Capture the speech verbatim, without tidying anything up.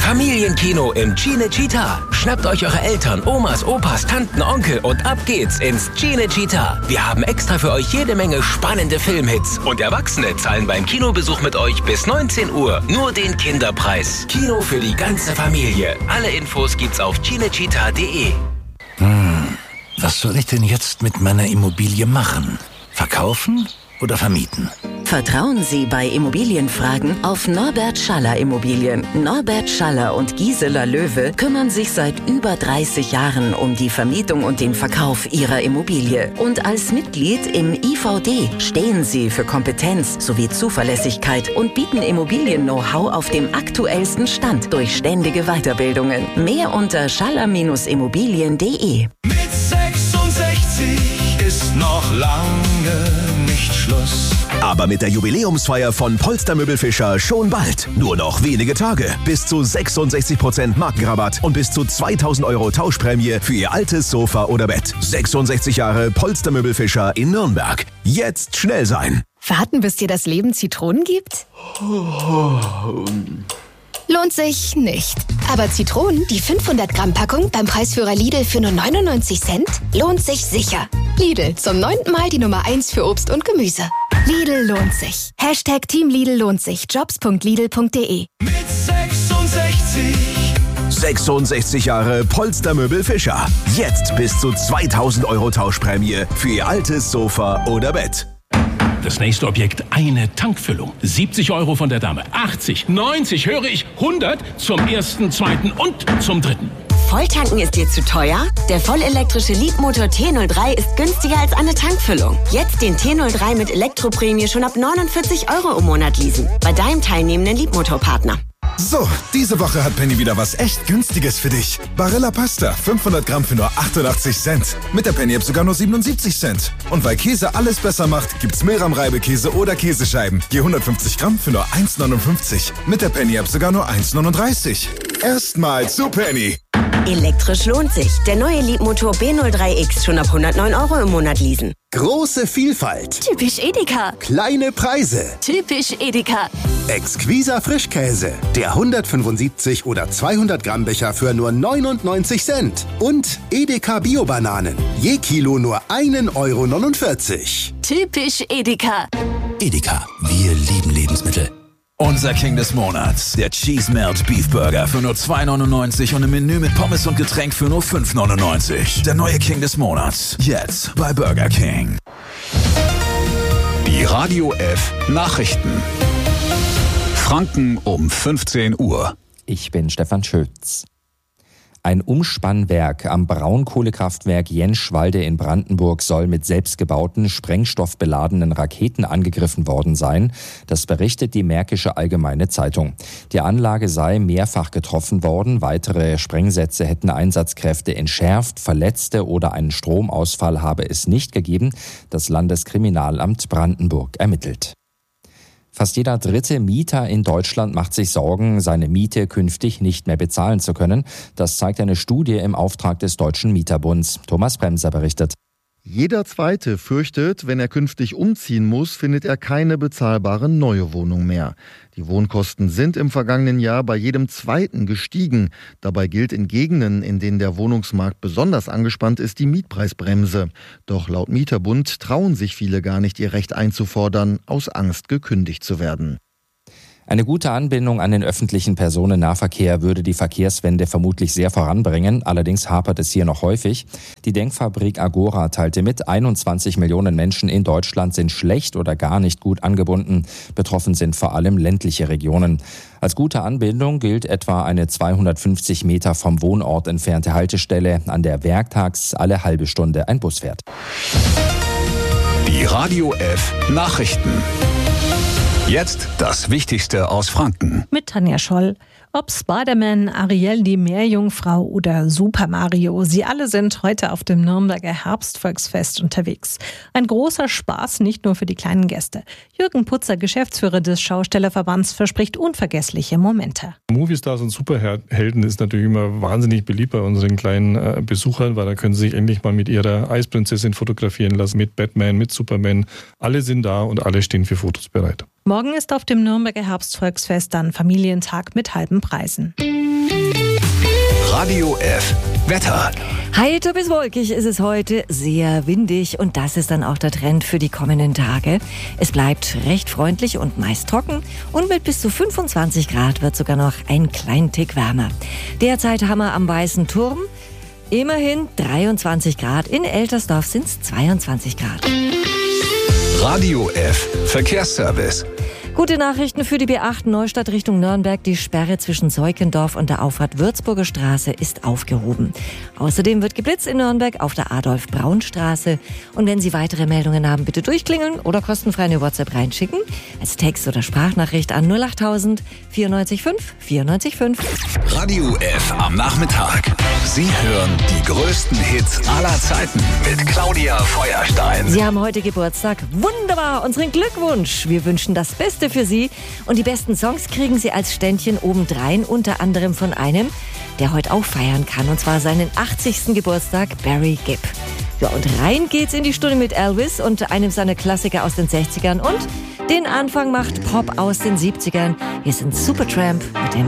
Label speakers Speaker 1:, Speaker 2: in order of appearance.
Speaker 1: Familienkino im Cinecittà. Schnappt euch eure Eltern, Omas, Opas, Tanten, Onkel und ab geht's ins Cinecittà. Wir haben extra für euch jede Menge spannende Filmhits. Und Erwachsene zahlen beim Kinobesuch mit euch bis neunzehn Uhr nur den Kinderpreis. Kino für die ganze Familie. Alle Infos gibt's auf cinecittà punkt de.
Speaker 2: Hm, was soll ich denn jetzt mit meiner Immobilie machen? Verkaufen oder vermieten?
Speaker 3: Vertrauen Sie bei Immobilienfragen auf Norbert Schaller Immobilien. Norbert Schaller und Gisela Löwe kümmern sich seit über dreißig Jahren um die Vermietung und den Verkauf Ihrer Immobilie. Und als Mitglied im I V D stehen Sie für Kompetenz sowie Zuverlässigkeit und bieten Immobilien-Know-how auf dem aktuellsten Stand durch ständige Weiterbildungen. Mehr unter schaller Immobilien punkt de.
Speaker 4: Mit sechsundsechzig ist noch lange nicht Schluss.
Speaker 5: Aber mit der Jubiläumsfeier von Polster Möbelfischer schon bald. Nur noch wenige Tage. Bis zu sechsundsechzig Prozent Markenrabatt und bis zu zweitausend Euro Tauschprämie für Ihr altes Sofa oder Bett. sechsundsechzig Jahre Polster Möbelfischer in Nürnberg. Jetzt schnell sein.
Speaker 6: Warten, bis dir das Leben Zitronen gibt? Lohnt sich nicht. Aber Zitronen, die fünfhundert Gramm Packung beim Preisführer Lidl für nur neunundneunzig Cent, lohnt sich sicher. Lidl, zum neunten Mal die Nummer eins für Obst und Gemüse. Lidl lohnt sich. Hashtag Team Lidl lohnt sich. jobs punkt lidl punkt de.
Speaker 4: Mit sechsundsechzig.
Speaker 5: sechsundsechzig Jahre Polster Möbelfischer. Jetzt bis zu zweitausend Euro Tauschprämie für Ihr altes Sofa oder Bett.
Speaker 7: Das nächste Objekt, eine Tankfüllung. siebzig Euro von der Dame. achtzig, neunzig, höre ich, hundert zum ersten, zweiten und zum dritten.
Speaker 8: Volltanken ist dir zu teuer? Der vollelektrische Leapmotor T null drei ist günstiger als eine Tankfüllung. Jetzt den T null drei mit Elektroprämie schon ab neunundvierzig Euro im Monat leasen. Bei deinem teilnehmenden Leapmotor-Partner.
Speaker 9: So, diese Woche hat Penny wieder was echt Günstiges für dich. Barilla Pasta, fünfhundert Gramm für nur achtundachtzig Cent. Mit der Penny-App sogar nur siebenundsiebzig Cent. Und weil Käse alles besser macht, gibt's Meram-Reibekäse oder Käsescheiben. Je hundertfünfzig Gramm für nur eins neunundfünfzig. Mit der Penny-App sogar nur eins neununddreißig. Erstmal zu Penny.
Speaker 8: Elektrisch lohnt sich. Der neue Leapmotor B null drei X schon ab hundertneun Euro im Monat leasen.
Speaker 10: Große Vielfalt.
Speaker 6: Typisch Edeka.
Speaker 10: Kleine Preise.
Speaker 6: Typisch Edeka.
Speaker 10: Exquiser Frischkäse. Der hundertfünfundsiebzig oder zweihundert Gramm Becher für nur neunundneunzig Cent. Und Edeka Bio-Bananen. Je Kilo nur ein Euro neunundvierzig.
Speaker 6: Typisch Edeka.
Speaker 2: Edeka, wir lieben Lebensmittel. Unser King des Monats, der Cheese Melt Beef Burger für nur zwei neunundneunzig und im Menü mit Pommes und Getränk für nur fünf neunundneunzig. Der neue King des Monats, jetzt bei Burger King.
Speaker 11: Die Radio F Nachrichten. Franken um fünfzehn Uhr.
Speaker 12: Ich bin Stefan Schütz. Ein Umspannwerk am Braunkohlekraftwerk Jenschwalde in Brandenburg soll mit selbstgebauten, sprengstoffbeladenen Raketen angegriffen worden sein. Das berichtet die Märkische Allgemeine Zeitung. Die Anlage sei mehrfach getroffen worden. Weitere Sprengsätze hätten Einsatzkräfte entschärft. Verletzte oder einen Stromausfall habe es nicht gegeben. Das Landeskriminalamt Brandenburg ermittelt. Fast jeder dritte Mieter in Deutschland macht sich Sorgen, seine Miete künftig nicht mehr bezahlen zu können. Das zeigt eine Studie im Auftrag des Deutschen Mieterbunds. Thomas Bremser berichtet.
Speaker 13: Jeder Zweite fürchtet, wenn er künftig umziehen muss, findet er keine bezahlbare neue Wohnung mehr. Die Wohnkosten sind im vergangenen Jahr bei jedem Zweiten gestiegen. Dabei gilt in Gegenden, in denen der Wohnungsmarkt besonders angespannt ist, die Mietpreisbremse. Doch laut Mieterbund trauen sich viele gar nicht, ihr Recht einzufordern, aus Angst gekündigt zu werden.
Speaker 12: Eine gute Anbindung an den öffentlichen Personennahverkehr würde die Verkehrswende vermutlich sehr voranbringen. Allerdings hapert es hier noch häufig. Die Denkfabrik Agora teilte mit, einundzwanzig Millionen Menschen in Deutschland sind schlecht oder gar nicht gut angebunden. Betroffen sind vor allem ländliche Regionen. Als gute Anbindung gilt etwa eine zweihundertfünfzig Meter vom Wohnort entfernte Haltestelle, an der werktags alle halbe Stunde ein Bus fährt.
Speaker 11: Die Radio F Nachrichten. Jetzt das Wichtigste aus Franken.
Speaker 14: Mit Tanja Scholl. Ob Spider-Man, Ariel die Meerjungfrau oder Super Mario, sie alle sind heute auf dem Nürnberger Herbstvolksfest unterwegs. Ein großer Spaß, nicht nur für die kleinen Gäste. Jürgen Putzer, Geschäftsführer des Schaustellerverbands, verspricht unvergessliche Momente.
Speaker 15: Moviestars und Superhelden ist natürlich immer wahnsinnig beliebt bei unseren kleinen äh, Besuchern, weil da können sie sich endlich mal mit ihrer Eisprinzessin fotografieren lassen, mit Batman, mit Superman. Alle sind da und alle stehen für Fotos bereit.
Speaker 14: Morgen ist auf dem Nürnberger Herbstvolksfest dann Familientag mit halben Preisen.
Speaker 11: Radio F Wetter.
Speaker 16: Heiter bis wolkig ist es heute, sehr windig und das ist dann auch der Trend für die kommenden Tage. Es bleibt recht freundlich und meist trocken und mit bis zu fünfundzwanzig Grad wird sogar noch ein kleinen Tick wärmer. Derzeit haben wir am Weißen Turm immerhin dreiundzwanzig Grad, in Eltersdorf sind es zweiundzwanzig Grad.
Speaker 11: Radio F Verkehrsservice.
Speaker 16: Gute Nachrichten für die B acht Neustadt Richtung Nürnberg. Die Sperre zwischen Seukendorf und der Auffahrt Würzburger Straße ist aufgehoben. Außerdem wird geblitzt in Nürnberg auf der Adolf-Braun-Straße. Und wenn Sie weitere Meldungen haben, bitte durchklingeln oder kostenfrei eine WhatsApp reinschicken. Als Text- oder Sprachnachricht an null achttausend vierundneunzig fünf vierundneunzig fünf.
Speaker 11: Radio F am Nachmittag. Sie hören die größten Hits aller Zeiten mit Claudia Feuerstein.
Speaker 16: Sie haben heute Geburtstag. Wunderbar, unseren Glückwunsch. Wir wünschen das Beste für Sie. Und die besten Songs kriegen Sie als Ständchen obendrein, unter anderem von einem, der heute auch feiern kann, und zwar seinen achtzigsten Geburtstag, Barry Gibb. Ja, und rein geht's in die Stunde mit Elvis und einem seiner Klassiker aus den sechzigern und den Anfang macht Pop aus den siebzigern. Hier sind Supertramp mit dem